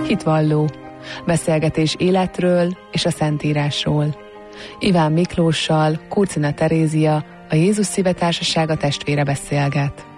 Hitvalló. Beszélgetés életről és a Szentírásról. Iván Miklóssal Kurcina Terézia, a Jézus Szíve Társasága testvére beszélget.